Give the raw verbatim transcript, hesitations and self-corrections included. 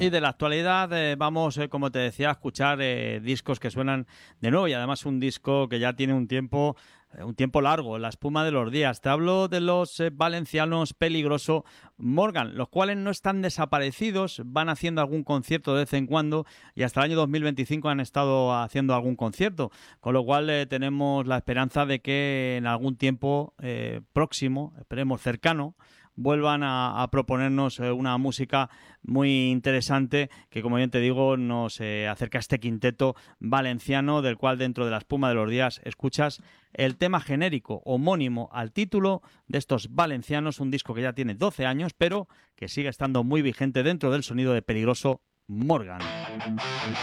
Y de la actualidad eh, vamos, eh, como te decía, a escuchar eh, discos que suenan de nuevo y además un disco que ya tiene un tiempo, eh, un tiempo largo, la espuma de los días. Te hablo de los eh, valencianos Peligroso Morgan, los cuales no están desaparecidos, van haciendo algún concierto de vez en cuando y hasta el año dos mil veinticinco han estado haciendo algún concierto, con lo cual eh, tenemos la esperanza de que en algún tiempo eh, próximo, esperemos cercano, vuelvan a, a proponernos eh, una música muy interesante que, como bien te digo, nos eh, acerca a este quinteto valenciano, del cual dentro de la espuma de los días escuchas el tema genérico homónimo al título de estos valencianos, un disco que ya tiene doce años, pero que sigue estando muy vigente dentro del sonido de Peligroso Morgan.